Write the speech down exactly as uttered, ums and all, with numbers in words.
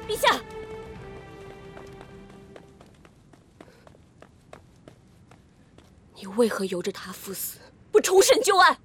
陛下，你为何由着他赴死，不重审旧案？